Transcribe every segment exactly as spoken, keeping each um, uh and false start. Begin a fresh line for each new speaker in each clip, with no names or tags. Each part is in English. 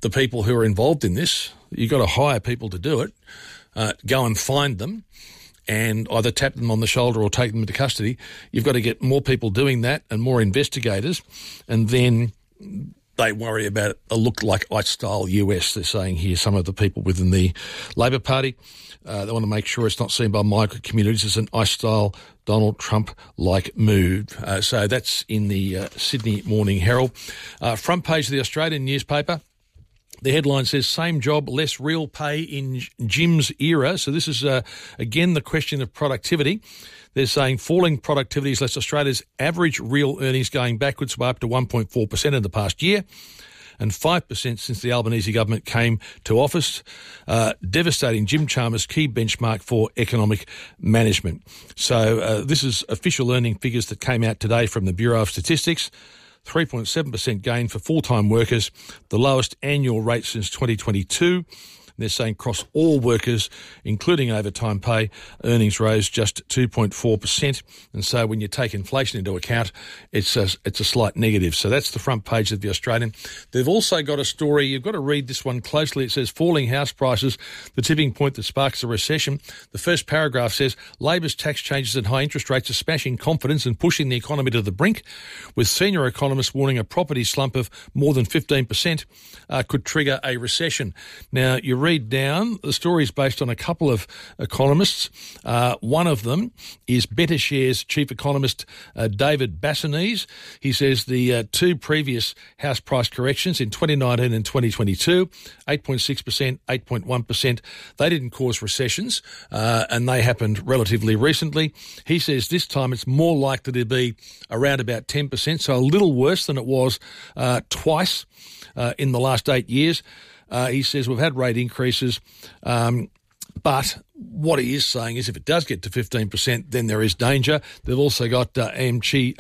the people who are involved in this. You've got to hire people to do it, uh, go and find them, and either tap them on the shoulder or take them into custody. You've got to get more people doing that and more investigators, and then they worry about a look like ICE-style U S, they're saying here, some of the people within the Labor Party. Uh, they want to make sure it's not seen by migrant communities as an ICE-style Donald Trump-like move. Uh, so that's in the uh, Sydney Morning Herald. Uh, front page of the Australian newspaper. The headline says, same job, less real pay in Jim's era. So this is, uh, again, the question of productivity. They're saying falling productivity has left Australia's average real earnings going backwards by up to one point four percent in the past year and five percent since the Albanese government came to office, uh, devastating Jim Chalmers' key benchmark for economic management. So uh, this is official earning figures that came out today from the Bureau of Statistics. three point seven percent gain for full-time workers, the lowest annual rate since twenty twenty-two. They're saying across all workers, including overtime pay, earnings rose just two point four percent. And so when you take inflation into account, it's a, it's a slight negative. So that's the front page of the Australian. They've also got a story. You've got to read this one closely. It says, falling house prices, the tipping point that sparks a recession. The first paragraph says, Labor's tax changes and high interest rates are smashing confidence and pushing the economy to the brink, with senior economists warning a property slump of more than fifteen percent uh, could trigger a recession. Now, you read down, the story is based on a couple of economists. Uh, one of them is BetterShares chief economist uh, David Bassanese. He says the uh, two previous house price corrections in twenty nineteen and twenty twenty-two, eight point six percent, eight point one percent, they didn't cause recessions, uh, and they happened relatively recently. He says this time it's more likely to be around about ten percent, so a little worse than it was uh, twice uh, in the last eight years. Uh, he says we've had rate increases, um, but what he is saying is if it does get to fifteen percent, then there is danger. They've also got uh, A M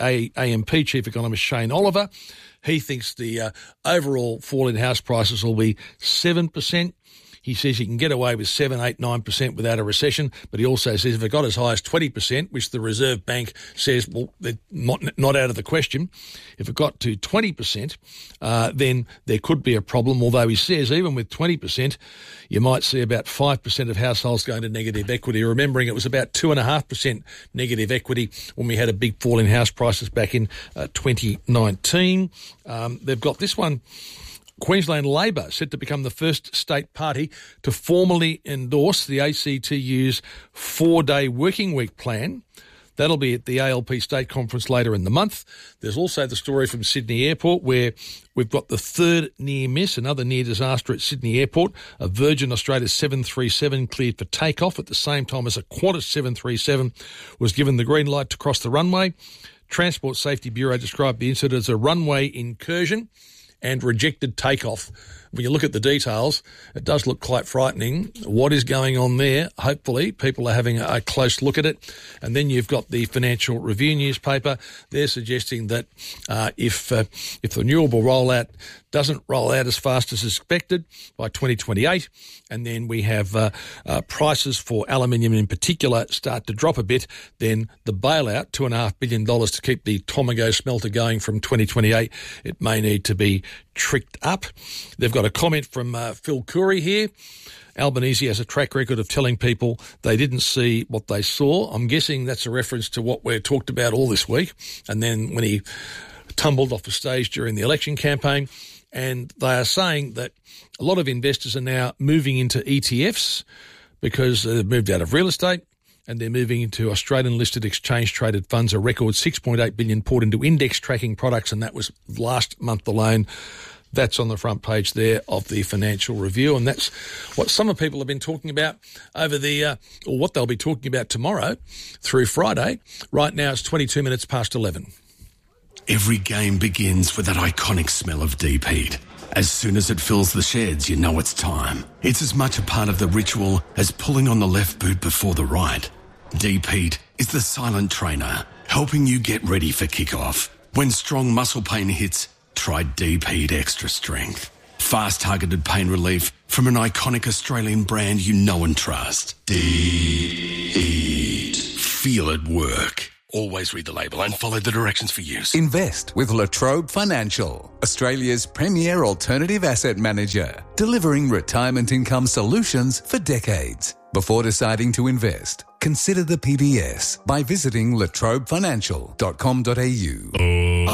P chief economist Shane Oliver. He thinks the uh, overall fall in house prices will be seven percent. He says he can get away with seven, eight, nine percent without a recession, but he also says if it got as high as twenty percent, which the Reserve Bank says, well, they're not, not out of the question, if it got to twenty percent, uh, then there could be a problem, although he says even with twenty percent, you might see about five percent of households going to negative equity, remembering it was about two point five percent negative equity when we had a big fall in house prices back in uh, twenty nineteen. Um, they've got this one. Queensland Labor set to become the first state party to formally endorse the A C T U's four-day working week plan. That'll be at the A L P State Conference later in the month. There's also the story from Sydney Airport where we've got the third near miss, another near disaster at Sydney Airport. A Virgin Australia seven thirty-seven cleared for takeoff at the same time as a Qantas seven thirty-seven was given the green light to cross the runway. Transport Safety Bureau described the incident as a runway incursion and rejected takeoff. When you look at the details, it does look quite frightening. What is going on there? Hopefully, people are having a close look at it. And then you've got the Financial Review newspaper. They're suggesting that uh, if uh, if the renewable rollout doesn't roll out as fast as expected by twenty twenty-eight, and then we have uh, uh, prices for aluminium in particular start to drop a bit, then the bailout, two point five billion dollars to keep the Tomago smelter going from twenty twenty-eight, it may need to be tricked up. They've got a comment from uh, Phil Curry here. Albanese has a track record of telling people they didn't see what they saw. I'm guessing that's a reference to what we've talked about all this week. And then when he tumbled off the stage during the election campaign, and they are saying that a lot of investors are now moving into E T Fs because they've moved out of real estate and they're moving into Australian-listed exchange-traded funds. A record six point eight billion dollars poured into index tracking products, and that was last month alone. That's on the front page there of the Financial Review, and that's what some of people have been talking about over the, uh, or what they'll be talking about tomorrow through Friday. Right now it's twenty-two minutes past eleven.
Every game begins with that iconic smell of deep heat. As soon as it fills the sheds, you know it's time. It's as much a part of the ritual as pulling on the left boot before the right. Deep heat is the silent trainer, helping you get ready for kickoff. When strong muscle pain hits, try Deep Heat Extra Strength. Fast targeted pain relief from an iconic Australian brand you know and trust. Deep Heat. Feel it work. Always read the label and follow the directions for use.
Invest with La Trobe Financial, Australia's premier alternative asset manager, delivering retirement income solutions for decades. Before deciding to invest, consider the P B S by visiting la trobe financial dot com dot a u.
Oh,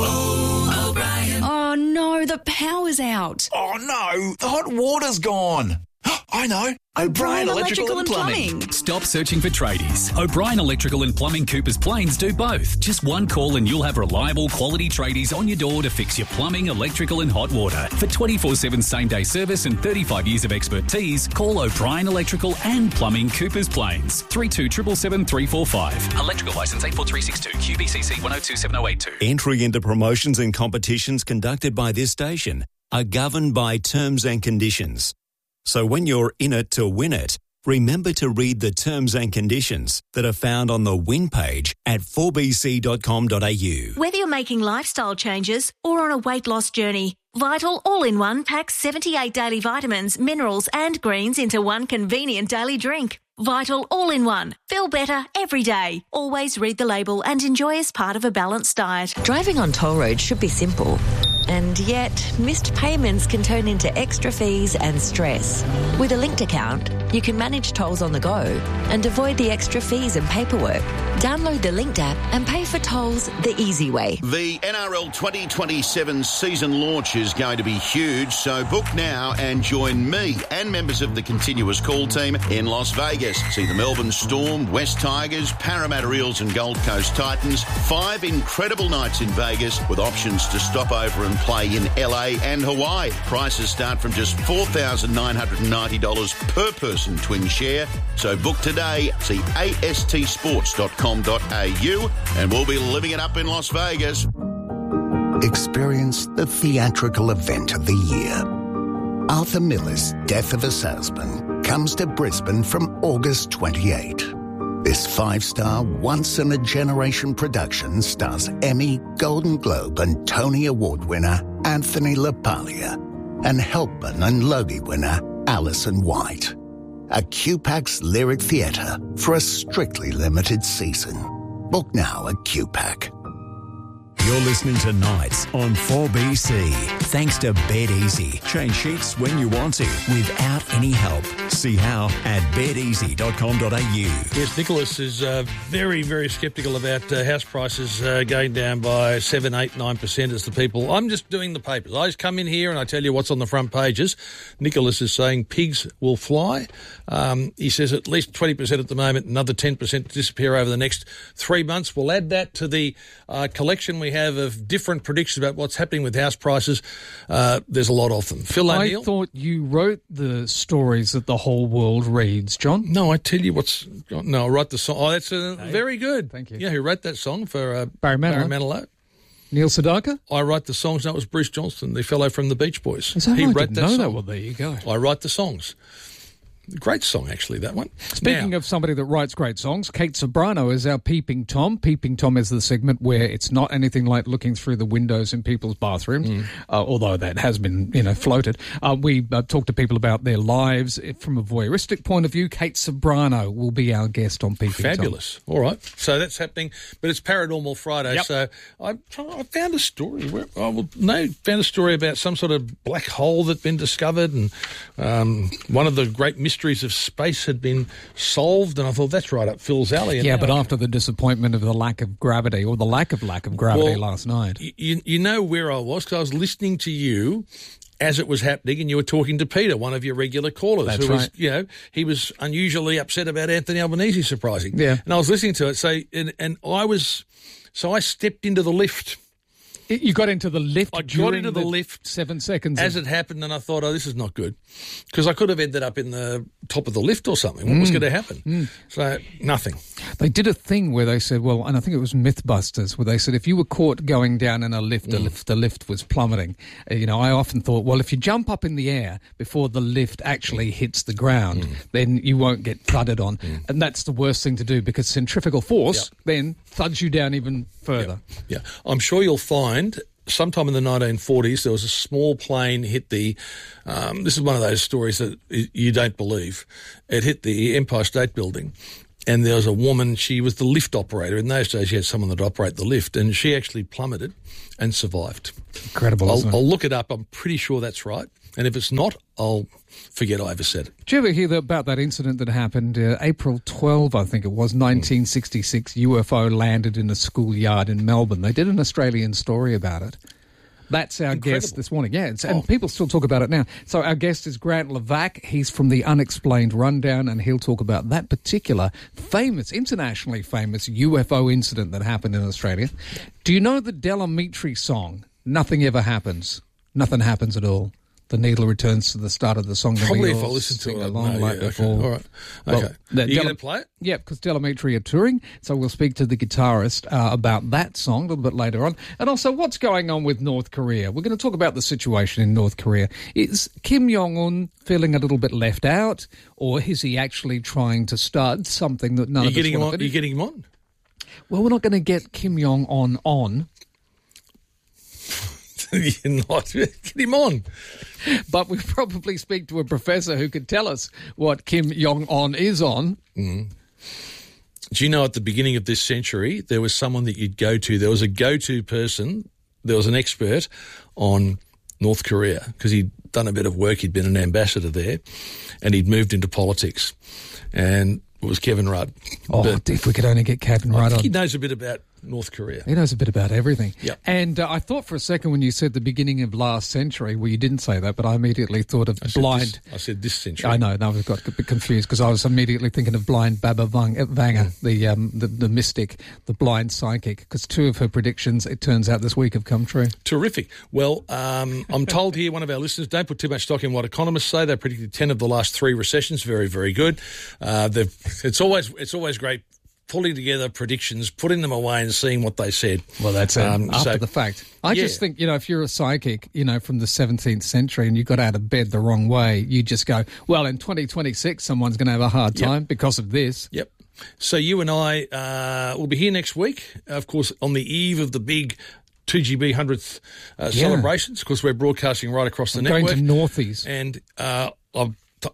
oh, O'Brien.
Oh no, the power's out.
Oh no, the hot water's gone. I know. O'Brien Electrical, Electrical and Plumbing.
Plumbing.
Stop searching for tradies. O'Brien Electrical and Plumbing Coopers Plains do both. Just one call and you'll have reliable quality tradies on your door to fix your plumbing, electrical and hot water. For twenty-four seven same-day service and thirty-five years of expertise, call O'Brien Electrical and Plumbing Coopers Plains. three two seven seven three four five. Electrical licence eight four three six two. Q B C C one oh two seven oh eight two.
Entry into promotions and competitions conducted by this station are governed by terms and conditions. So when you're in it to win it, remember to read the terms and conditions that are found on the win page at four b c dot com dot a u.
Whether you're making lifestyle changes or on a weight loss journey, Vital All-in-One packs seventy-eight daily vitamins, minerals and greens into one convenient daily drink. Vital All-in-One. Feel better every day. Always read the label and enjoy as part of a balanced diet.
Driving on toll roads should be simple. And yet, missed payments can turn into extra fees and stress. With a linked account, you can manage tolls on the go and avoid the extra fees and paperwork. Download the Linked app and pay for tolls the easy way.
The N R L twenty twenty-seven season launch is going to be huge, so book now and join me and members of the Continuous Call team in Las Vegas. See the Melbourne Storm, West Tigers, Parramatta Eels and Gold Coast Titans. Five incredible nights in Vegas with options to stop over and play in L A and Hawaii. Prices start from just four thousand nine hundred ninety dollars per person twin share. So book today. See a s t sports dot com dot a u and we'll be living it up in Las Vegas.
Experience the theatrical event of the year. Arthur Miller's Death of a Salesman comes to Brisbane from August twenty-eighth. This five-star, once-in-a-generation production stars Emmy, Golden Globe and Tony Award winner Anthony LaPaglia and Helpman and Logie winner Alison White. A Q PAC's Lyric Theatre for a strictly limited season. Book now at Q PAC.
You're listening to Nights on four B C. Thanks to Bed Easy. Change sheets when you want to without any help. See how at bed easy dot com dot a u.
Yes, Nicholas is uh, very, very sceptical about uh, house prices uh, going down by seven, eight, nine percent as the people. I'm just doing the papers. I just come in here and I tell you what's on the front pages. Nicholas is saying pigs will fly. Um, he says at least twenty percent at the moment, another ten percent to disappear over the next three months. We'll add that to the uh, collection we have of different predictions about what's happening with house prices. Uh, there's a lot of them. Phil O'Neill?
I thought you wrote the stories that the whole world reads, John.
No, I tell you what's... No, I wrote the song. Oh, that's uh, hey. very good.
Thank you.
Yeah, who wrote that song for uh,
Barry Manilow?
Barry Manilow.
Neil Sedaka?
I write the songs. No, it was Bruce Johnston, the fellow from the Beach Boys.
Is that
he
right?
wrote
I didn't
that
know
song.
that. Well, there you go.
I write the songs. Great song, actually, that one.
Speaking
now,
of somebody that writes great songs, Kate Sobrano is our Peeping Tom. Peeping Tom is the segment where it's not anything like looking through the windows in people's bathrooms, mm. uh, although that has been, you know, floated. Uh, we uh, talk to people about their lives from a voyeuristic point of view. Kate Sobrano will be our guest on Peeping
Tom. Fabulous. All right. So that's happening, but it's Paranormal Friday. Yep. So I, I found a story. Where, I will, no, found a story about some sort of black hole that's been discovered, and um, one of the great mysteries of space had been solved, and I thought that's right up Phil's alley.
Yeah,
now,
but after the disappointment of the lack of gravity, or the lack of lack of gravity
well,
last night.
You, you know where I was, because I was listening to you as it was happening, and you were talking to Peter, one of your regular callers.
That's
who
right.
Was, you know, he was unusually upset about Anthony Albanese surprising.
Yeah.
And I was listening to it, so, and, and I was, so I stepped into the lift.
You got into the lift
I
during
got into the,
the
lift
seven seconds.
As
of...
it happened, and I thought, oh, this is not good. Because I could have ended up in the top of the lift or something. What mm. was going to happen? Mm. So, nothing.
They did a thing where they said, well, and I think it was Mythbusters, where they said if you were caught going down in a lift, mm. the lift, the lift was plummeting. Uh, you know, I often thought, well, if you jump up in the air before the lift actually hits the ground, mm. then you won't get thudded on. Mm. And that's the worst thing to do, because centrifugal force yep. then thuds you down even further.
Yeah. yeah. I'm sure you'll find... Sometime in the nineteen forties, there was a small plane hit the, um, this is one of those stories that you don't believe, it hit the Empire State Building, and there was a woman, she was the lift operator. In those days, you had someone that operate the lift, and she actually plummeted and survived.
Incredible,
I'll,
isn't it?
I'll look it up. I'm pretty sure that's right. And if it's not, I'll forget I ever said it.
Did you ever hear the, about that incident that happened uh, April twelfth, I think it was, nineteen sixty-six, mm. U F O landed in a schoolyard in Melbourne. They did an Australian story about it. That's our
Incredible.
guest this morning. Yeah, it's, and
Oh.
people still talk about it now. So our guest is Grant Levac. He's from the Unexplained Rundown, and he'll talk about that particular famous, internationally famous U F O incident that happened in Australia. Do you know the Delamitri song, Nothing Ever Happens? Nothing happens at all. The needle returns to the start of the song.
Probably
we
if I
all
listen to
sing
it.
along
No,
like
yeah, okay.
before.
All right.
Well,
Okay.
the
Are you
Del-
going to play it?
Yeah, because Delamitri are touring, so we'll speak to the guitarist uh, about that song a little bit later on. And also, what's going on with North Korea? We're going to talk about the situation in North Korea. Is Kim Jong-un feeling a little bit left out, or is he actually trying to start something that none
You
of
getting
us
him
want
on?
to
You
do?
getting him on?
Well, we're not going to get Kim Jong-un on.
You're not. Get him on.
But we probably speak to a professor who could tell us what Kim Jong-un is on.
Mm. Do you know at the beginning of this century, there was someone that you'd go to, there was a go-to person, there was an expert on North Korea because he'd done a bit of work, he'd been an ambassador there, and he'd moved into politics. And it was Kevin Rudd.
Oh,
But
if we could only get Kevin
I
Rudd
think
on.
he knows a bit about North Korea.
He knows a bit about everything.
Yep.
And uh, I thought for a second when you said the beginning of last century, well, you didn't say that, but I immediately thought of
I said
blind.
This, I said this century.
I know, no, I got a bit confused because I was immediately thinking of blind Baba Vang, Vanga,
Mm.
the, um, the the mystic, the blind psychic, because two of her predictions, it turns out, this week have come true.
Terrific. Well, um, I'm told here, one of our listeners, don't put too much stock in what economists say. They predicted ten of the last three recessions. Very, very good. Uh, they've- it's always it's always great pulling together predictions, putting them away and seeing what they said.
Well, that's it.
Um,
After
so-
the fact. I
Yeah.
just think, you know, if you're a psychic, you know, from the seventeenth century and you got out of bed the wrong way, you just go, well, in twenty twenty-six, someone's going to have a hard
Yep.
time because of this.
Yep. So you and I uh, will be here next week, of course, on the eve of the big two G B hundredth uh,
Yeah.
celebrations, because we're broadcasting right across the
I'm going
network.
to Northies.
And uh, I've,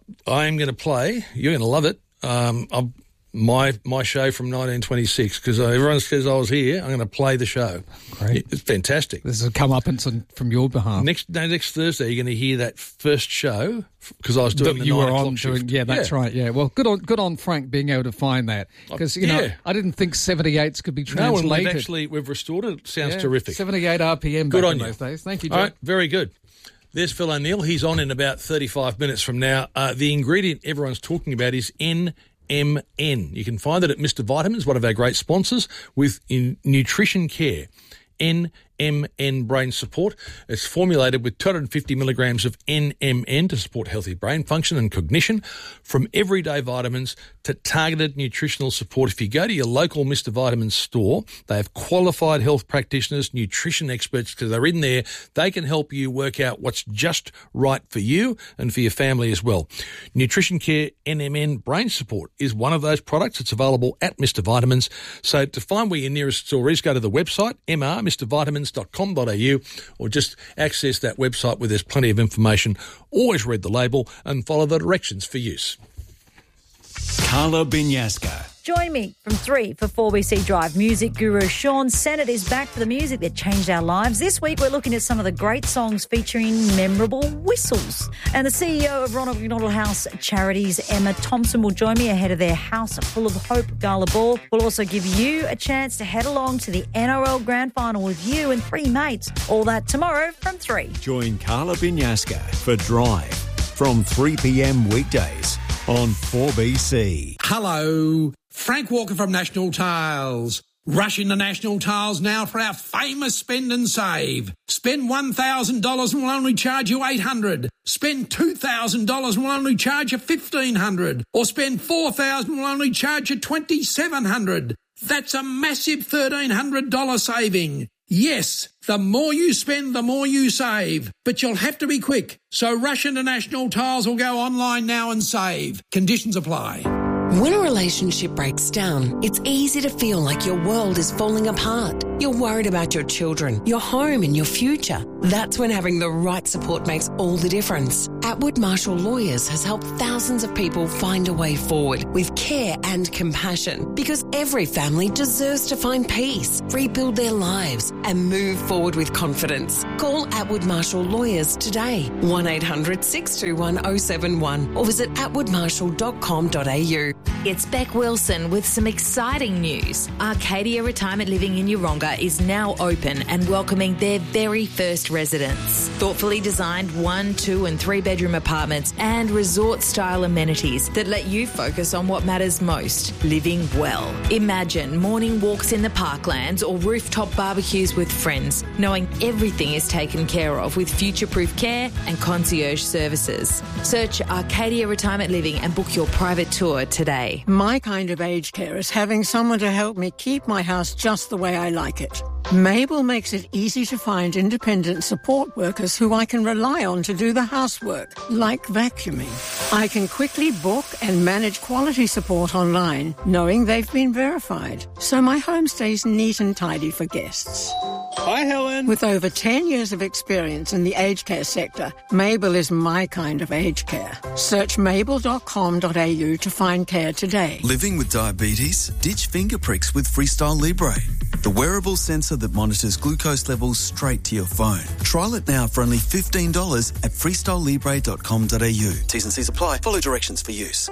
I am going to play, you're going to love it, um, I've, my my show from nineteen twenty-six, because everyone says I was here. I'm going to play the show.
Great.
It's fantastic.
This has come up and from your behalf.
Next no, next Thursday, you're going to hear that first show, because I was doing
That
the
you
nine
were
o'clock
on
shift.
doing, yeah, that's right. Yeah, well, good on good on Frank being able to find that, because you know
Yeah.
I didn't think seventy-eights could be
No,
translated.
and we've actually we've restored it. It sounds
Yeah,
terrific.
seventy-eight R P M.
Good
back
on
in
you.
those days. Thank you,
All
Joe.
right, very good. There's Phil O'Neill. He's on in about thirty-five minutes from now. Uh, the ingredient everyone's talking about is N M N. You can find it at Mister Vitamins, one of our great sponsors, with in Nutrition Care. N M N Brain Support. It's formulated with two hundred fifty milligrams of N M N to support healthy brain function and cognition, from everyday vitamins to targeted nutritional support. If you go to your local Mister Vitamins store, they have qualified health practitioners, nutrition experts, because they're in there. They can help you work out what's just right for you and for your family as well. Nutrition Care N M N Brain Support is one of those products. It's available at Mister Vitamins. So to find where your nearest store is, go to the website, m r mr vitamins dot com dot a u, or just access that website where there's plenty of information. Always read the label and follow the directions for use.
Carla Binyaska.
Join me from three for four B C Drive. Music guru Sean Sennett is back for the music that changed our lives. This week we're looking at some of the great songs featuring memorable whistles. And the C E O of Ronald McDonald House Charities, Emma Thompson, will join me ahead of their House Full of Hope Gala Ball. We'll also give you a chance to head along to the N R L Grand Final with you and three mates. All that tomorrow from three.
Join Carla Binyaska for Drive from three p.m. weekdays on four B C.
Hello, Frank Walker from National Tiles. Rush into National Tiles now for our famous spend and save. Spend one thousand dollars and we'll only charge you eight hundred dollars. Spend two thousand dollars and we'll only charge you fifteen hundred dollars. Or spend four thousand dollars and we'll only charge you twenty-seven hundred dollars. That's a massive thirteen hundred dollars saving. Yes, the more you spend, the more you save. But you'll have to be quick. So rush into National Tiles or go online now and save. Conditions apply.
When a relationship breaks down, it's easy to feel like your world is falling apart. You're worried about your children, your home and your future. That's when having the right support makes all the difference. Atwood Marshall Lawyers has helped thousands of people find a way forward with care and compassion, because every family deserves to find peace, rebuild their lives and move forward with confidence. Call Atwood Marshall Lawyers today, one eight hundred six two one oh seven one, or visit atwood marshall dot com dot a u.
It's Beck Wilson with some exciting news. Arcadia Retirement Living in Yeronga is now open and welcoming their very first residents. Thoughtfully designed one, two and three bedroom apartments and resort-style amenities that let you focus on what matters most, living well. Imagine morning walks in the parklands or rooftop barbecues with friends, knowing everything is taken care of with future-proof care and concierge services. Search Arcadia Retirement Living and book your private tour today.
My kind of aged care is having someone to help me keep my house just the way I like it. Mabel makes it easy to find independent support workers who I can rely on to do the housework, like vacuuming. I can quickly book and manage quality support online, knowing they've been verified, so my home stays neat and tidy for guests.
Hi, Helen.
With over ten years of experience in the aged care sector, Mabel is my kind of aged care. Search mabel dot com dot a u to find care today.
Living with diabetes? Ditch finger pricks with Freestyle Libre, the wearable sensor that monitors glucose levels straight to your phone. Trial it now for only fifteen dollars at freestyle libre dot com dot a u. T's and C's apply. Follow directions for use.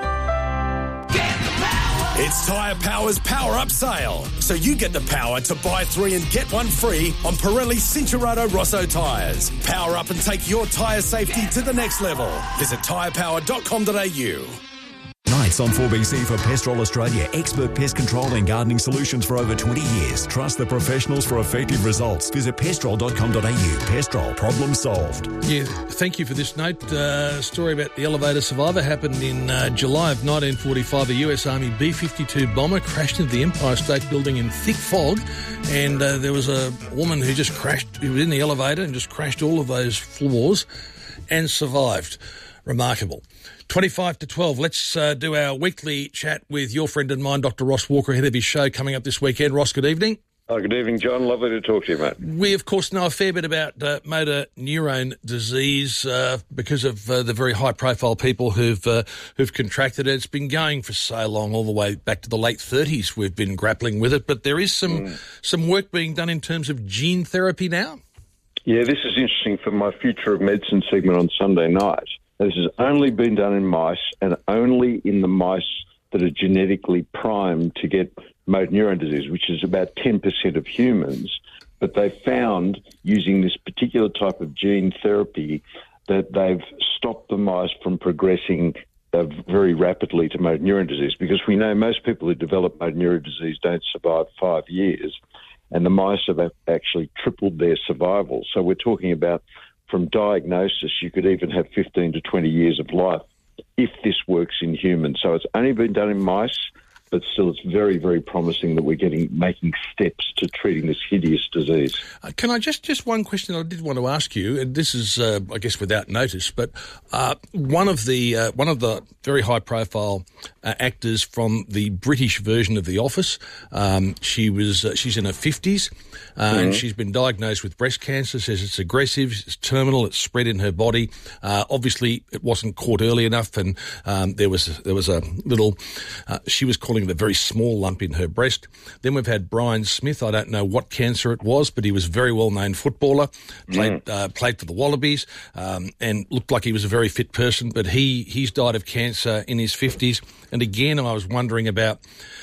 It's Tyre Power's Power Up Sale, so you get the power to buy three and get one free on Pirelli Cincherato Rosso tyres. Power up and take your tyre safety to the next level. Visit tyre power dot com dot a u.
Nights on four B C for Pestrol Australia. Expert pest control and gardening solutions for over twenty years. Trust the professionals for effective results. Visit pestrol dot com dot a u. Pestrol, problem solved.
Yeah, thank you for this note. Uh, story about the elevator survivor happened in uh, July of nineteen forty-five. A U S Army B fifty-two bomber crashed into the Empire State Building in thick fog, and uh, there was a woman who just crashed, who was in the elevator and just crashed all of those floors and survived. Remarkable. twenty-five to twelve, let's uh, do our weekly chat with your friend and mine, Doctor Ross Walker, ahead of his show coming up this weekend. Ross, good evening.
Oh, good evening, John. Lovely to talk to you, mate.
We, of course, know a fair bit about uh, motor neurone disease uh, because of uh, the very high-profile people who've uh, who've contracted it. It's been going for so long, all the way back to the late thirties we've been grappling with it. But there is some, mm. some work being done in terms of gene therapy now.
Yeah, this is interesting for my Future of Medicine segment on Sunday night. This has only been done in mice, and only in the mice that are genetically primed to get motor neuron disease, which is about ten percent of humans. But they found, using this particular type of gene therapy, that they've stopped the mice from progressing uh, very rapidly to motor neuron disease, because we know most people who develop motor neuron disease don't survive five years, and the mice have actually tripled their survival. So we're talking about, from diagnosis, you could even have fifteen to twenty years of life if this works in humans. So it's only been done in mice, but still it's very, very promising that we're getting making steps to treating this hideous disease.
Uh, can I just, just one question I did want to ask you, and this is, uh, I guess, without notice, but uh, one of the uh, one of the very high-profile uh, actors from the British version of The Office, um, she was uh, she's in her fifties, uh, mm-hmm. and she's been diagnosed with breast cancer. Says it's aggressive, it's terminal, it's spread in her body. Uh, obviously, it wasn't caught early enough, and um, there was there was a little. Uh, she was calling it a very small lump in her breast. Then we've had Brian Smith. I don't know what cancer it was, but he was a very well-known footballer, played mm. uh, played for the Wallabies, um, and looked like he was a very fit person. But he he's died of cancer in his fifties. And again, I was wondering about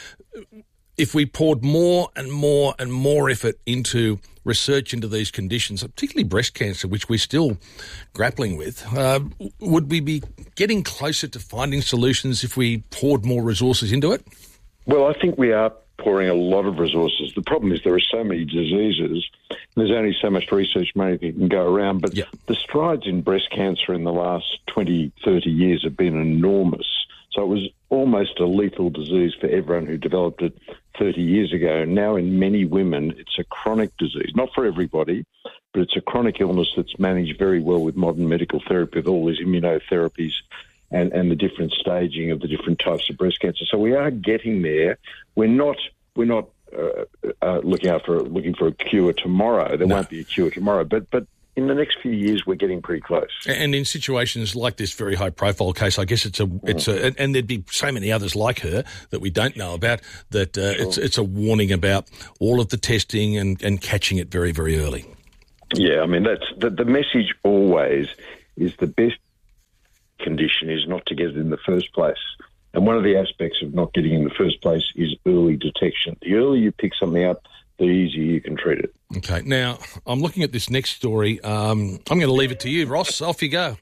if we poured more and more and more effort into research into these conditions, particularly breast cancer, which we're still grappling with, uh, would we be getting closer to finding solutions if we poured more resources into it?
Well, I think we are pouring a lot of resources. The problem is there are so many diseases, and there's only so much research money that can go around. But yeah. the strides in breast cancer in the last twenty, thirty years have been enormous. So it was almost a lethal disease for everyone who developed it thirty years ago. Now in many women, it's a chronic disease. Not for everybody, but it's a chronic illness that's managed very well with modern medical therapy, with all these immunotherapies and, and the different staging of the different types of breast cancer. So we are getting there. We're not we're not uh, uh, looking after looking for a cure tomorrow. There no. won't be a cure tomorrow, but but. In the next few years, we're getting pretty close.
And in situations like this very high-profile case, I guess it's a, it's a, and there'd be so many others like her that we don't know about. That uh, sure. it's it's a warning about all of the testing and, and catching it very very early.
Yeah, I mean that's the, the message always is the best condition is not to get it in the first place. And one of the aspects of not getting in the first place is early detection. The earlier you pick something up, the easier you can treat it.
Okay. Now, I'm looking at this next story. Um, I'm going to leave it to you, Ross. Off you go.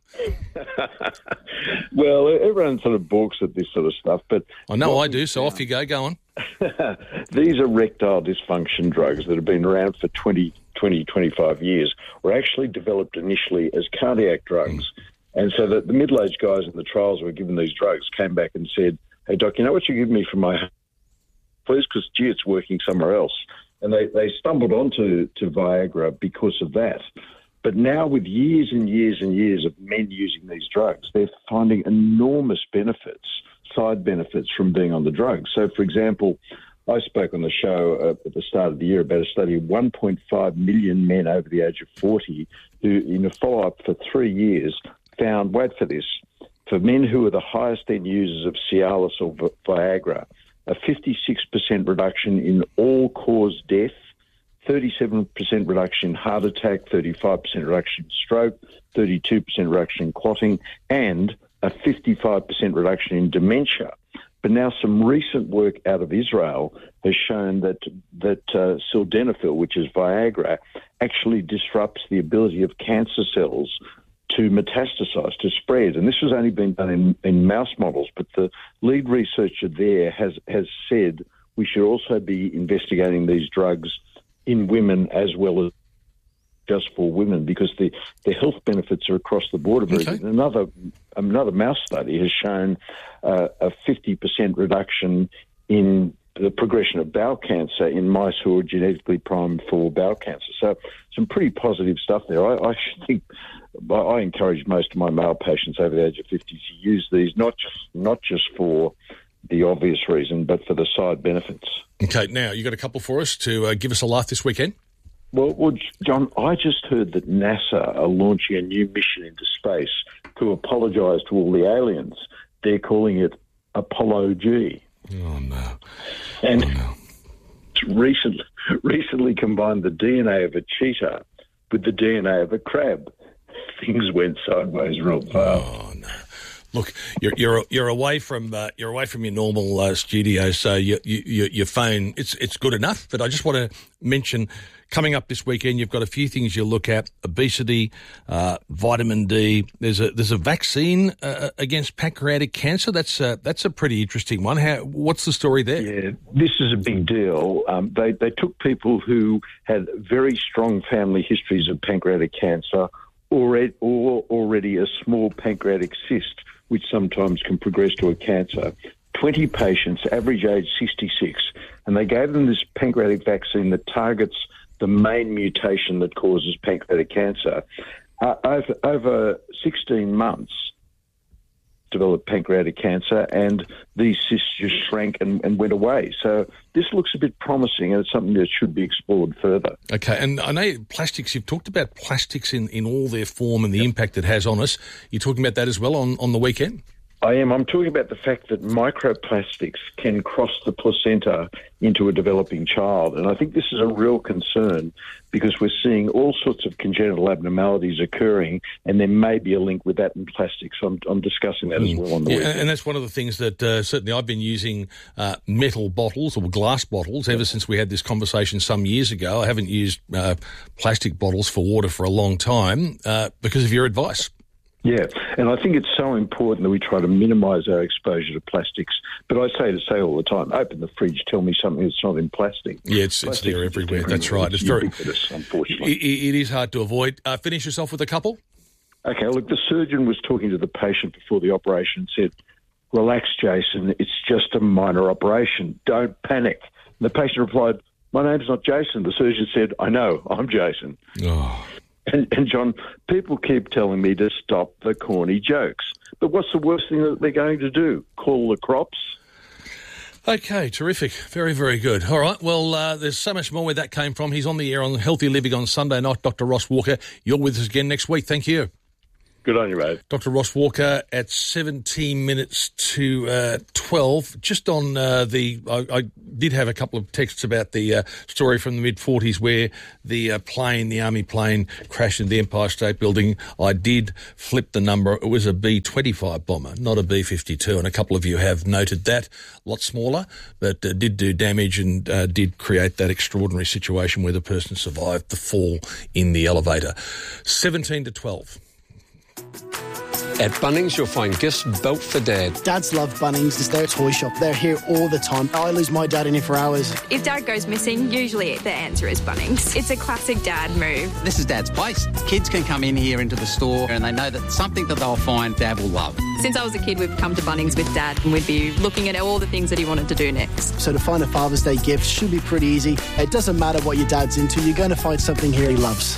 Well, everyone sort of balks at this sort of stuff, but...
I know I do, so off you go. Go on.
These erectile dysfunction drugs that have been around for twenty, twenty, twenty-five years were actually developed initially as cardiac drugs. Mm. And so that the middle-aged guys in the trials who were given these drugs came back and said, hey, Doc, you know what you give me for my... Please, because, gee, it's working somewhere else. And they, they stumbled onto to Viagra because of that. But now with years and years and years of men using these drugs, they're finding enormous benefits, side benefits from being on the drugs. So, for example, I spoke on the show uh, at the start of the year about a study of one point five million men over the age of forty who, in a follow-up for three years, found, wait for this, for men who were the highest-end users of Cialis or Viagra, a fifty-six percent reduction in all-cause death, thirty-seven percent reduction in heart attack, thirty-five percent reduction in stroke, thirty-two percent reduction in clotting, and a fifty-five percent reduction in dementia. But now some recent work out of Israel has shown that that uh, sildenafil, which is Viagra, actually disrupts the ability of cancer cells to metastasize, to spread. And this has only been done in, in mouse models, but the lead researcher there has, has said we should also be investigating these drugs in women as well as just for women, because the, the health benefits are across the board. Okay. Another another mouse study has shown uh, a fifty percent reduction in the progression of bowel cancer in mice who are genetically primed for bowel cancer. So some pretty positive stuff there. I, I should think I encourage most of my male patients over the age of fifty to use these, not just not just for the obvious reason, but for the side benefits.
Okay, now you got a couple for us to uh, give us a laugh this weekend?
Well, well, John, I just heard that NASA are launching a new mission into space to apologise to all the aliens. They're calling it Apollo G.
Oh, no.
And
oh, no.
recently, recently combined the D N A of a cheetah with the D N A of a crab. Things went sideways real fast.
Oh, no. Look, you're you're you're away from uh, you're away from your normal uh, studio, so you, you, your phone it's it's good enough. But I just want to mention, coming up this weekend, you've got a few things you'll look at: obesity, uh, vitamin D. There's a there's a vaccine uh, against pancreatic cancer. That's uh, that's a pretty interesting one. How what's the story there?
Yeah, this is a big deal. Um, they they took people who had very strong family histories of pancreatic cancer, or or already a small pancreatic cyst, which sometimes can progress to a cancer. twenty patients, average age sixty-six, and they gave them this pancreatic vaccine that targets the main mutation that causes pancreatic cancer. Uh, over, over sixteen months, developed pancreatic cancer, and these cysts just shrank and, and went away. So this looks a bit promising, and it's something that should be explored further.
Okay, and I know plastics, you've talked about plastics in, in all their form and the yep. impact it has on us. You're talking about that as well on, on the weekend?
I am. I'm talking about the fact that microplastics can cross the placenta into a developing child. And I think this is a real concern because we're seeing all sorts of congenital abnormalities occurring, and there may be a link with that in plastics. So I'm, I'm discussing that mm. as well on the
yeah,
weekend.
And that's one of the things that uh, certainly I've been using uh, metal bottles or glass bottles ever since we had this conversation some years ago. I haven't used uh, plastic bottles for water for a long time uh, because of your advice.
Yeah, and I think it's so important that we try to minimise our exposure to plastics. But I say to say all the time, open the fridge, tell me something that's not in plastic.
Yeah, it's, it's there everywhere. That's right. It's,
it's
very
ubiquitous, unfortunately.
It, it is hard to avoid. Uh, finish yourself with a couple.
Okay, look, the surgeon was talking to the patient before the operation and said, relax, Jason, it's just a minor operation. Don't panic. And the patient replied, my name's not Jason. The surgeon said, I know, I'm Jason.
Oh.
And, and, John, people keep telling me to stop the corny jokes. But what's the worst thing that they're going to do? Call the crops?
Okay, terrific. Very, very good. All right, well, uh, there's so much more where that came from. He's on the air on Healthy Living on Sunday night. Doctor Ross Walker, you're with us again next week. Thank you.
Good on you, mate.
Doctor Ross Walker at seventeen minutes to uh, twelve. Just on uh, the, I, I did have a couple of texts about the uh, story from the mid forties where the uh, plane, the army plane, crashed into the Empire State Building. I did flip the number. It was a B twenty-five bomber, not a B fifty-two, and a couple of you have noted that. A lot smaller, but uh, did do damage and uh, did create that extraordinary situation where the person survived the fall in the elevator. seventeen to twelve.
At Bunnings, you'll find gifts built for Dad.
Dads love Bunnings. It's their toy shop. They're here all the time. I lose my dad in here for hours.
If Dad goes missing, usually the answer is Bunnings. It's a classic Dad move.
This is Dad's place. Kids can come in here into the store and they know that something that they'll find Dad will love.
Since I was a kid, we've come to Bunnings with Dad and we'd be looking at all the things that he wanted to do next.
So to find a Father's Day gift should be pretty easy. It doesn't matter what your dad's into. You're going to find something here he loves.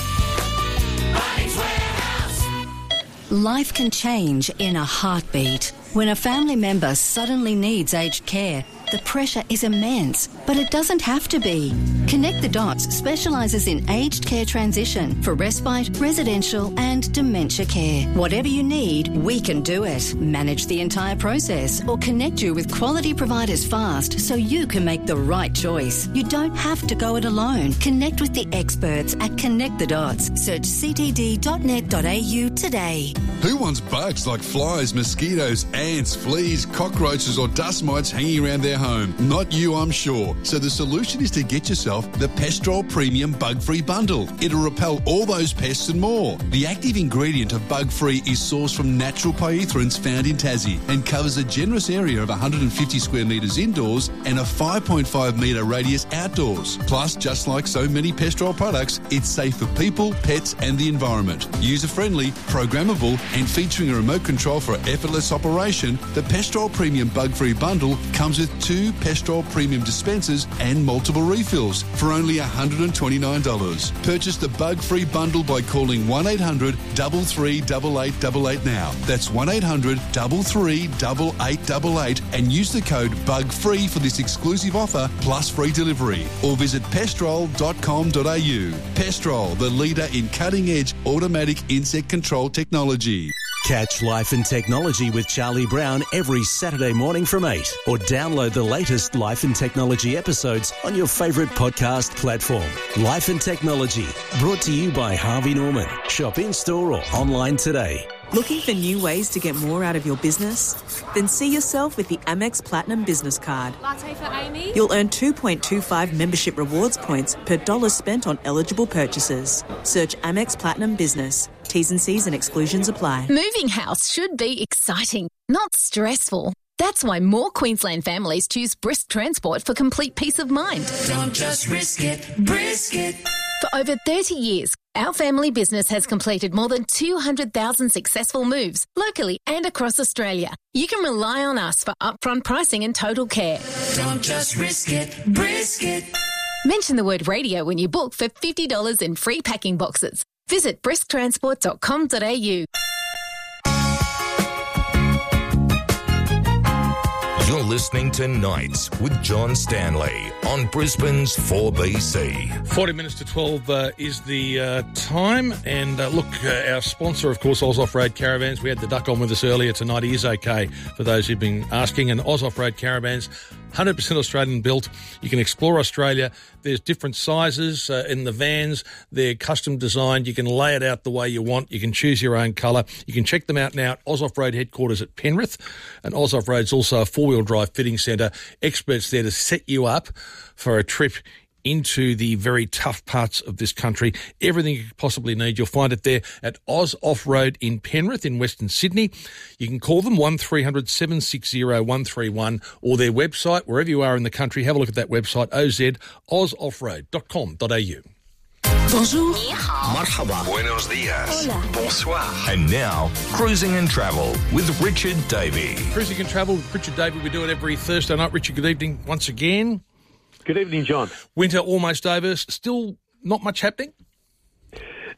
Life can change in a heartbeat. When a family member suddenly needs aged care, the pressure is immense, but it doesn't have to be. Connect the Dots specialises in aged care transition for respite, residential and dementia care. Whatever you need, we can do it. Manage the entire process or connect you with quality providers fast so you can make the right choice. You don't have to go it alone. Connect with the experts at Connect the Dots. Search c t d dot net dot a u today.
Who wants bugs like flies, mosquitoes, ants, fleas, cockroaches or dust mites hanging around their home? Not you, I'm sure. So the solution is to get yourself the Pestrol Premium Bug-Free Bundle. It'll repel all those pests and more. The active ingredient of Bug-Free is sourced from natural pyrethroids found in Tassie and covers a generous area of one hundred fifty square metres indoors and a five point five metre radius outdoors. Plus, just like so many Pestrol products, it's safe for people, pets and the environment. User-friendly, programmable and featuring a remote control for effortless operation, the Pestrol Premium Bug-Free Bundle comes with two Pestrol Premium dispensers and multiple refills for only one hundred twenty-nine dollars. Purchase the Bug-Free Bundle by calling one eight hundred, three three eight eight eight eight now. That's one eight hundred, three three eight eight eight eight and use the code BUGFREE for this exclusive offer plus free delivery. Or visit pestrol dot com dot a u. Pestrol, the leader in cutting-edge automatic insect control technology.
Catch Life and Technology with Charlie Brown every Saturday morning from eight or download the latest Life and Technology episodes on your favourite podcast platform. Life and Technology, brought to you by Harvey Norman. Shop in-store or online today.
Looking for new ways to get more out of your business? Then see yourself with the Amex Platinum Business Card.
Latte for Amy?
You'll earn two point two five membership rewards points per dollar spent on eligible purchases. Search Amex Platinum Business. T's and C's and exclusions apply.
Moving house should be exciting, not stressful. That's why more Queensland families choose Brisk Transport for complete peace of mind.
Don't just risk it, brisk it.
For over thirty years, our family business has completed more than two hundred thousand successful moves locally and across Australia. You can rely on us for upfront pricing and total care.
Don't just risk it, brisk it.
Mention the word radio when you book for fifty dollars in free packing boxes. Visit brisk transport dot com dot a u.
You're listening to Nights with John Stanley on Brisbane's four B C.
forty minutes to twelve uh, is the uh, time. And uh, look, uh, our sponsor, of course, Oz Off-Road Caravans. We had the duck on with us earlier tonight. He is okay, for those who've been asking. And Oz Off-Road Caravans, one hundred percent Australian built. You can explore Australia. There's different sizes uh, in the vans. They're custom designed. You can lay it out the way you want. You can choose your own colour. You can check them out now at Oz Off-Road headquarters at Penrith. And Oz Off-Road's also a four-wheel drive fitting centre. Experts there to set you up for a trip into the very tough parts of this country. Everything you could possibly need, you'll find it there at Oz Off-Road in Penrith in Western Sydney. You can call them one three hundred, seven six zero, one three one or their website, wherever you are in the country. Have a look at that website, oz oz off road dot com dot a u.
Bonjour.
Marhaba. Buenos dias.
Hola.
Bonsoir. And now, Cruising and Travel with Richard Davey.
Cruising and Travel with Richard Davey. We do it every Thursday night. Richard, good evening once again.
Good evening, John.
Winter almost over. Still not much happening?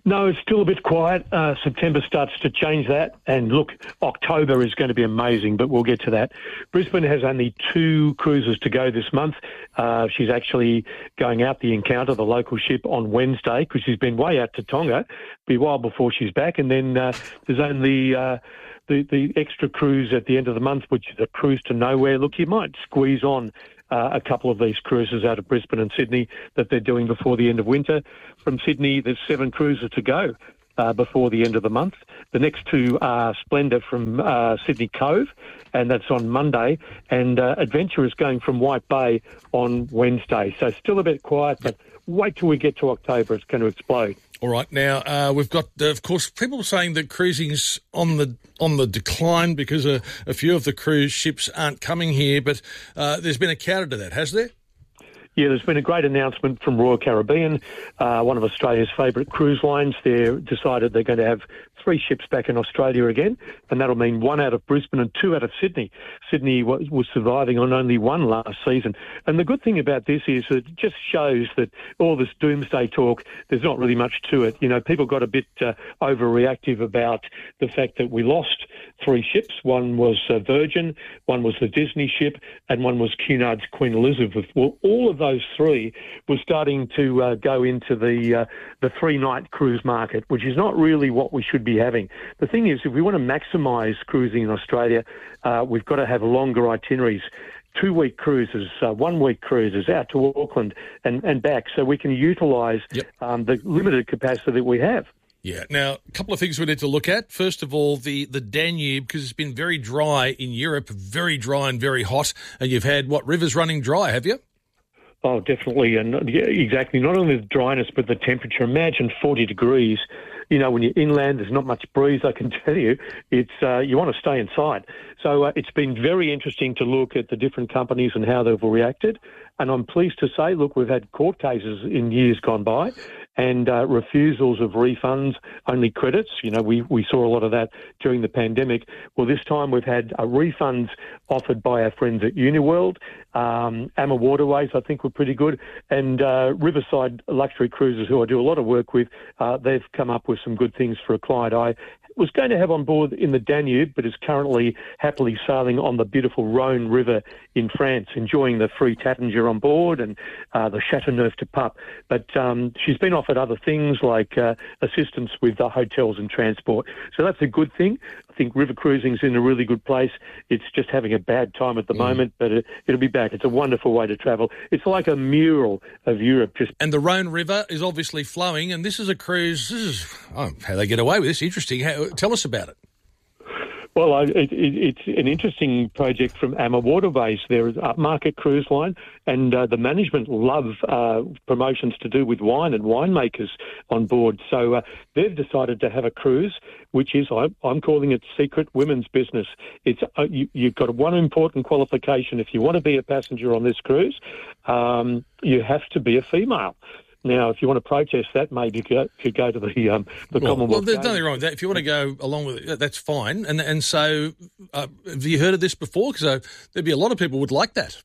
No, it's still a bit quiet. Uh, September starts to change that. And look, October is going to be amazing, but we'll get to that. Brisbane has only two cruises to go this month. Uh, she's actually going out the Encounter, the local ship, on Wednesday because she's been way out to Tonga. Be a while before she's back. And then uh, there's only uh, the, the extra cruise at the end of the month, which is a cruise to nowhere. Look, you might squeeze on Uh, a couple of these cruises out of Brisbane and Sydney that they're doing before the end of winter. From Sydney, there's seven cruises to go uh, before the end of the month. The next two are Splendour from uh, Sydney Cove, and that's on Monday, and uh, Adventure is going from White Bay on Wednesday. So still a bit quiet, but wait till we get to October, it's going to explode.
All right, now uh, we've got, uh, of course, people saying that cruising's on the on the decline because a, a few of the cruise ships aren't coming here, but uh, there's been a counter to that, has there?
Yeah, there's been a great announcement from Royal Caribbean, uh, one of Australia's favourite cruise lines. They've decided they're going to have three ships back in Australia again, and that'll mean one out of Brisbane and two out of Sydney. Sydney was, was surviving on only one last season. And the good thing about this is that it just shows that all this doomsday talk, there's not really much to it. You know, people got a bit uh, overreactive about the fact that we lost three ships. One was uh, Virgin, one was the Disney ship, and one was Cunard's Queen Elizabeth. Well, all of those three were starting to uh, go into the uh, the three-night cruise market, which is not really what we should be having. The thing is, if we want to maximise cruising in Australia, uh, we've got to have longer itineraries. Two-week cruises, uh, one-week cruises out to Auckland and, and back, so we can utilise
yep.
um, the limited capacity that we have.
Yeah. Now, a couple of things we need to look at. First of all, the, the Danube, because it's been very dry in Europe, very dry and very hot, and you've had, what, rivers running dry, have you?
Oh, definitely, and yeah, exactly. Not only the dryness, but the temperature. Imagine forty degrees. You know, when you're inland, there's not much breeze. I can tell you, it's uh, you want to stay inside. So uh, it's been very interesting to look at the different companies and how they've reacted. And I'm pleased to say, look, we've had court cases in years gone by, and uh, refusals of refunds, only credits. You know, we, we saw a lot of that during the pandemic. Well, this time we've had uh, refunds offered by our friends at Uniworld. Um, Amma Waterways, I think, were pretty good. And uh, Riverside Luxury Cruises, who I do a lot of work with, uh, they've come up with some good things for a client I was going to have on board in the Danube, but is currently happily sailing on the beautiful Rhone River in France, enjoying the free Taittinger on board and uh, the Chateauneuf de Pape. But um, she's been offered other things like uh, assistance with the hotels and transport. So that's a good thing. I think river cruising's in a really good place. It's just having a bad time at the mm. moment, but it, it'll be back. It's a wonderful way to travel. It's like a mural of Europe. Just
And the Rhone River is obviously flowing, and this is a cruise. This is oh, how they get away with this. Interesting. How, tell us about it.
Well, I, it, it, it's an interesting project from Amma Waterways. There is Upmarket Cruise Line, and uh, the management love uh, promotions to do with wine and winemakers on board. So uh, they've decided to have a cruise, which is, I, I'm calling it secret women's business. It's uh, you, you've got one important qualification. If you want to be a passenger on this cruise, um, you have to be a female. Now, if you want to protest that, maybe you could, could go to the um, the
well,
Commonwealth.
Well, there's
Games.
nothing wrong with that. If you want to go along with it, that's fine. And and so, uh, have you heard of this before? Because uh, there'd be a lot of people would like that.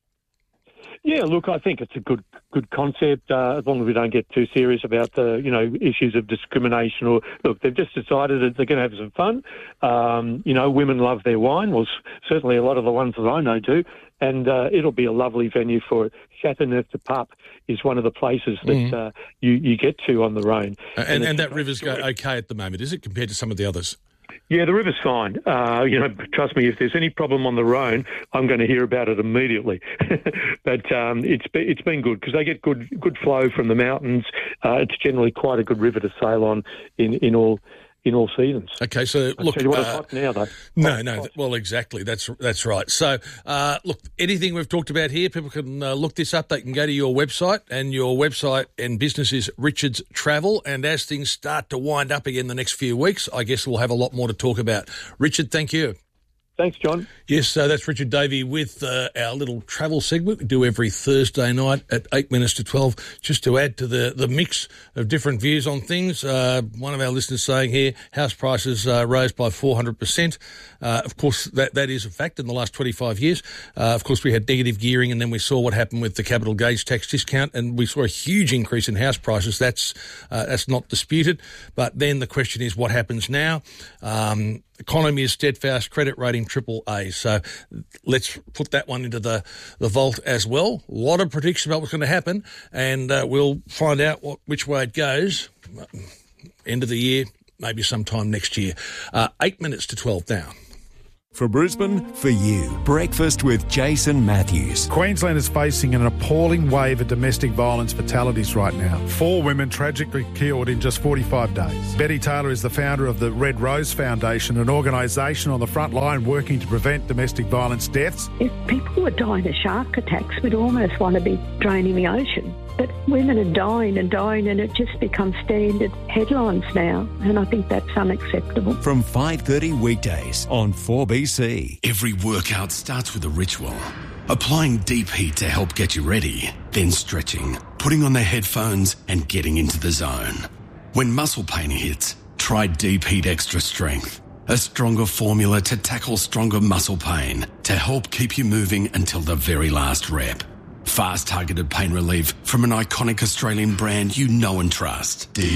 Yeah, look, I think it's a good good concept, uh, as long as we don't get too serious about the, you know, issues of discrimination. Or look, they've just decided that they're going to have some fun. Um, you know, women love their wine. Well, certainly a lot of the ones that I know do. And uh, it'll be a lovely venue for it. Chateauneuf de Pape is one of the places that mm. uh, you, you get to on the Rhone.
Uh, and and, and that river's go okay at the moment, is it, compared to some of the others?
Yeah, the river's fine. Uh, you know, trust me, if there's any problem on the Rhone, I'm going to hear about it immediately. But um, it's be, it's been good because they get good good flow from the mountains. Uh, it's generally quite a good river to sail on in, in all in all seasons.
Okay, so
I'll
look,
tell you what,
uh,
it's hot now though.
No,
hot,
no,
hot.
well, exactly. That's that's right. So, uh, look, anything we've talked about here, people can uh, look this up. They can go to your website, and your website and business is Richard's Travel. And as things start to wind up again the next few weeks, I guess we'll have a lot more to talk about. Richard, thank you.
Thanks, John.
Yes, uh, that's Richard Davey with uh, our little travel segment we do every Thursday night at eight minutes to twelve, just to add to the, the mix of different views on things. Uh, one of our listeners saying here, house prices uh, rose by four hundred percent. Uh, of course, that, that is a fact in the last twenty-five years. Uh, of course, we had negative gearing, and then we saw what happened with the capital gains tax discount, and we saw a huge increase in house prices. That's, uh, that's not disputed. But then the question is, what happens now? Um, Economy is steadfast, credit rating triple A. So let's put that one into the, the vault as well. A lot of predictions about what's going to happen, and uh, we'll find out what which way it goes. End of the year, maybe sometime next year. Uh, eight minutes to twelve now.
For Brisbane, for you. Breakfast with Jason Matthews.
Queensland is facing an appalling wave of domestic violence fatalities right now. Four women tragically killed in just forty-five days. Betty Taylor is the founder of the Red Rose Foundation, an organisation on the front line working to prevent domestic violence deaths.
If people were dying of shark attacks, we'd almost want to be draining the ocean. But women are dying and dying, and it just becomes standard headlines now, and I think that's unacceptable.
From five thirty weekdays on four B C.
Every workout starts with a ritual. Applying deep heat to help get you ready, then stretching, putting on the headphones and getting into the zone. When muscle pain hits, try Deep Heat Extra Strength, a stronger formula to tackle stronger muscle pain to help keep you moving until the very last rep. Fast targeted pain relief from an iconic Australian brand you know and trust. Deep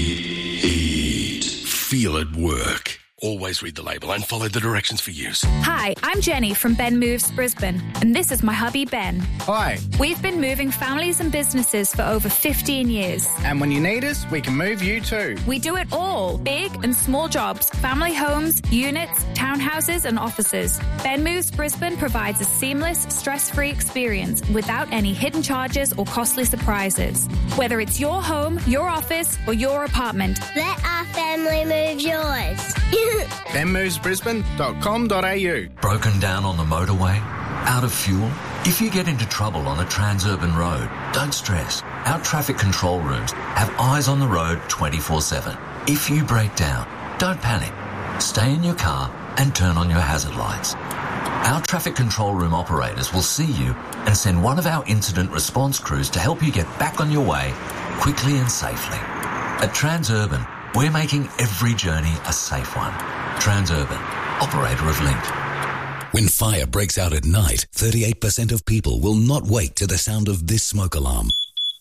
Heat. Feel it work. Always read the label and follow the directions for use.
Hi, I'm Jenny from Ben Moves Brisbane, and this is my hubby Ben.
Hi.
We've been moving families and businesses for over fifteen years.
And when you need us, we can move you too.
We do it all, big and small jobs, family homes, units, townhouses and offices. Ben Moves Brisbane provides a seamless, stress-free experience without any hidden charges or costly surprises. Whether it's your home, your office or your apartment.
Let our family move yours.
ben moves brisbane dot com dot a u.
Broken down on the motorway? Out of fuel? If you get into trouble on a Transurban road, don't stress. Our traffic control rooms have eyes on the road twenty-four seven. If you break down, don't panic. Stay in your car and turn on your hazard lights. Our traffic control room operators will see you and send one of our incident response crews to help you get back on your way quickly and safely. At Transurban, we're making every journey a safe one. Transurban, operator of Link.
When fire breaks out at night, thirty-eight percent of people will not wake to the sound of this smoke alarm.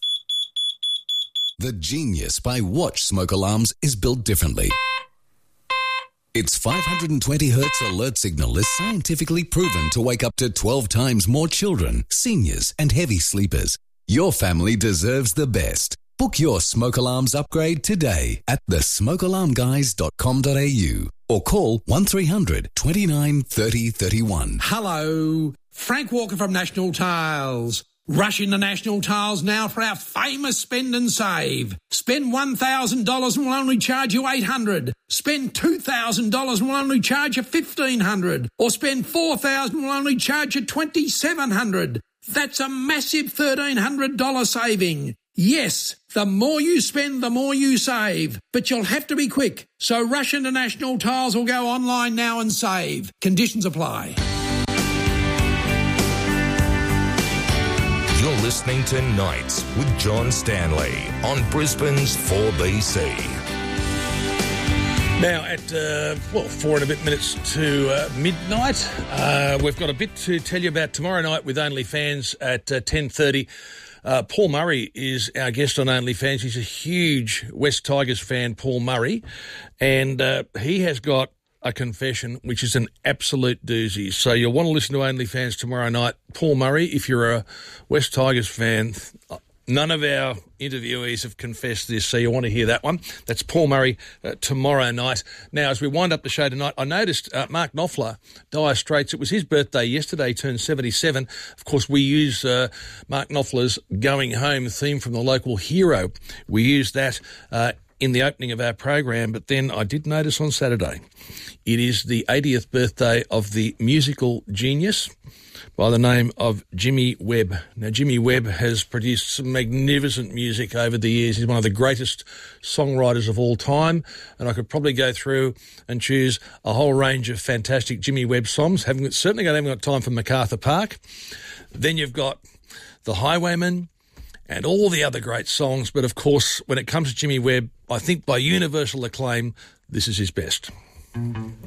The Genius by Watch smoke alarms is built differently. Its five hundred twenty hertz alert signal is scientifically proven to wake up to twelve times more children, seniors, and heavy sleepers. Your family deserves the best. Book your smoke alarms upgrade today at the smoke alarm guys dot com dot a u or call one three hundred twenty-nine thirty thirty-one.
Hello, Frank Walker from National Tiles. Rush into National Tiles now for our famous spend and save. Spend one thousand dollars and we'll only charge you eight hundred dollars. Spend two thousand dollars and we'll only charge you fifteen hundred dollars. Or spend four thousand dollars and we'll only charge you twenty-seven hundred dollars. That's a massive thirteen hundred dollars saving. Yes, the more you spend, the more you save. But you'll have to be quick. So rush into National Tiles or go online now and save. Conditions apply.
You're listening to Nights with John Stanley on Brisbane's four B C.
Now at, uh, well, four and a bit minutes to uh, midnight, uh, we've got a bit to tell you about tomorrow night with OnlyFans at uh, ten thirty. Uh, Paul Murray is our guest on OnlyFans. He's a huge West Tigers fan, Paul Murray, and uh, he has got a confession which is an absolute doozy. So you'll want to listen to OnlyFans tomorrow night. Paul Murray, if you're a West Tigers fan, none of our interviewees have confessed this, so you want to hear that one. That's Paul Murray uh, tomorrow night. Now, as we wind up the show tonight, I noticed uh, Mark Knopfler, Dire Straits, it was his birthday yesterday, he turned seventy-seven. Of course, we use uh, Mark Knopfler's Going Home theme from the local hero. We use that uh, in the opening of our program, but then I did notice on Saturday it is the eightieth birthday of the musical genius by the name of Jimmy Webb. Now, Jimmy Webb has produced some magnificent music over the years. He's one of the greatest songwriters of all time, and I could probably go through and choose a whole range of fantastic Jimmy Webb songs. Haven't certainly got, haven't got time for MacArthur Park. Then you've got The Highwayman and all the other great songs, but of course, when it comes to Jimmy Webb, I think by universal acclaim, this is his best.